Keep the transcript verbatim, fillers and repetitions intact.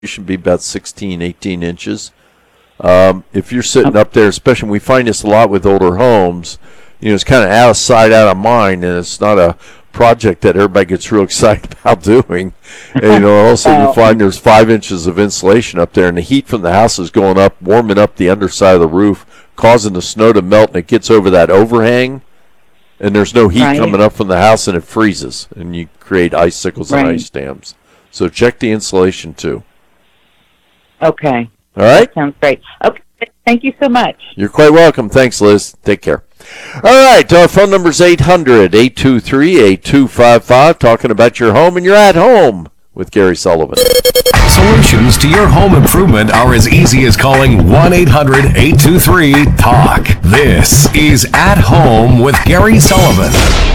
should be about sixteen, eighteen inches. Um, if you're sitting up there, especially we find this a lot with older homes, you know, it's kind of out of sight, out of mind, and it's not a project that everybody gets real excited about doing. And, you know, also you find there's five inches of insulation up there, and the heat from the house is going up, warming up the underside of the roof, causing the snow to melt, and it gets over that overhang, and there's no heat right. coming up from the house, and it freezes, and you create icicles right. and ice dams. So check the insulation, too. Okay. All right? That sounds great. Okay. Thank you so much. You're quite welcome. Thanks, Liz. Take care. All right. Our phone number is eight hundred, eight two three, eight two five five. Talking about your home, and you're at home with Gary Sullivan. Solutions to your home improvement are as easy as calling one eight hundred, eight two three, talk. This is At Home with Gary Sullivan.